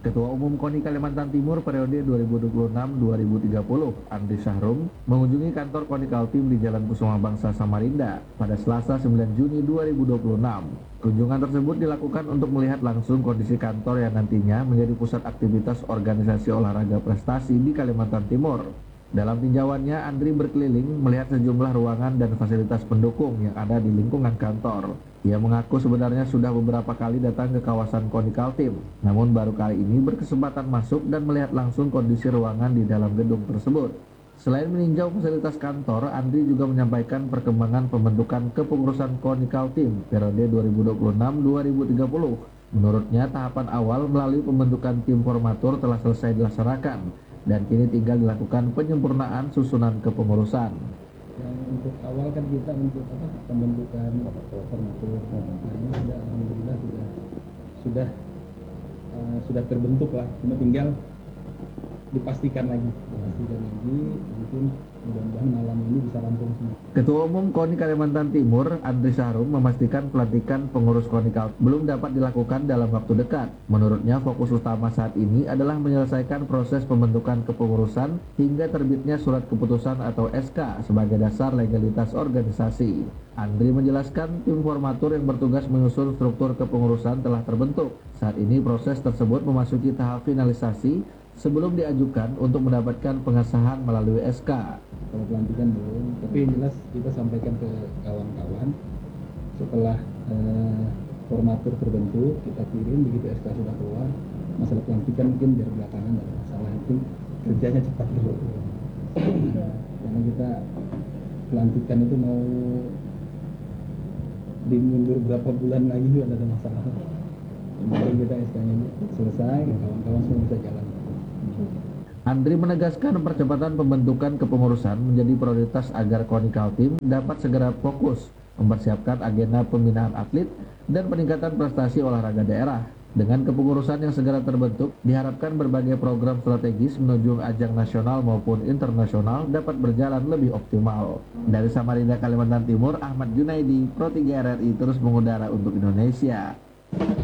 Ketua Umum KONI Kalimantan Timur periode 2026-2030, Andri Syahrum, mengunjungi kantor KONI Kaltim di Jalan Kusuma Bangsa Samarinda pada Selasa 9 Juni 2026. Kunjungan tersebut dilakukan untuk melihat langsung kondisi kantor yang nantinya menjadi pusat aktivitas organisasi olahraga prestasi di Kalimantan Timur. Dalam tinjauannya, Andri berkeliling melihat sejumlah ruangan dan fasilitas pendukung yang ada di lingkungan kantor. Ia mengaku sebenarnya sudah beberapa kali datang ke kawasan KONI Kaltim, namun baru kali ini berkesempatan masuk dan melihat langsung kondisi ruangan di dalam gedung tersebut. Selain meninjau fasilitas kantor, Andri juga menyampaikan perkembangan pembentukan kepengurusan KONI Kaltim periode 2026-2030. Menurutnya, tahapan awal melalui pembentukan tim formatur telah selesai dilaksanakan dan kini tinggal dilakukan penyempurnaan susunan kepengurusan. Yang untuk awal kan kita untuk pembentukan formatur, ini sudah alhamdulillah sudah terbentuk lah, cuma tinggal dipastikan lagi mungkin mudah-mudahan malam ini bisa rampung semua. Ketua Umum KONI Kalimantan Timur, Andri Syahrum, memastikan pelantikan pengurus KONI Kaltim belum dapat dilakukan dalam waktu dekat. Menurutnya, fokus utama saat ini adalah menyelesaikan proses pembentukan kepengurusan hingga terbitnya surat keputusan atau SK sebagai dasar legalitas organisasi. Andri menjelaskan tim formatur yang bertugas menyusun struktur kepengurusan telah terbentuk. Saat ini proses tersebut memasuki tahap finalisasi sebelum diajukan untuk mendapatkan pengesahan melalui SK. Kalau pelantikan belum, tapi yang jelas kita sampaikan ke kawan-kawan setelah formatur terbentuk, kita kirim begitu SK sudah keluar. Masalah pelantikan mungkin biar belakangan, ada masalah itu kerjanya cepat dulu. Karena kita pelantikan itu mau dimundur berapa bulan lagi juga ada masalah. Yang kita SK-nya selesai, kawan-kawan semua bisa jalan. Andri menegaskan percepatan pembentukan kepengurusan menjadi prioritas agar KONI Kaltim dapat segera fokus mempersiapkan agenda pembinaan atlet dan peningkatan prestasi olahraga daerah. Dengan kepengurusan yang segera terbentuk, diharapkan berbagai program strategis menuju ajang nasional maupun internasional dapat berjalan lebih optimal. Dari Samarinda, Kalimantan Timur, Ahmad Junaidi, Pro 3 RRI terus mengudara untuk Indonesia.